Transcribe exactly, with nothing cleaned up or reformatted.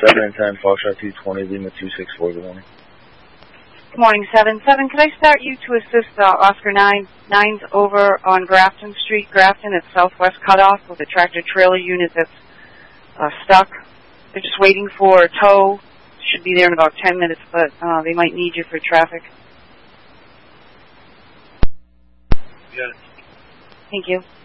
seven and ten, Foxtrot two twenty, Lima two six four, good morning. Good morning, seven seven. Could I start you to assist uh, Oscar nine? nine's over on Grafton Street, Grafton at Southwest Cutoff with a tractor-trailer unit that's uh, stuck. They're just waiting for a tow. Should be there in about ten minutes, but uh, they might need you for traffic. Got it. Thank you.